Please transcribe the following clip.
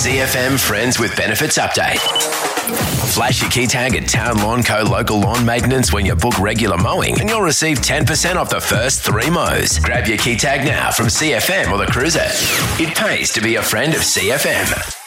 CFM Friends with Benefits update. Flash your key tag at Town Lawn Co. local lawn maintenance when you book regular mowing and you'll receive 10% off the first 3 mows. Grab your key tag now from CFM or the Cruiser. It pays to be a friend of CFM.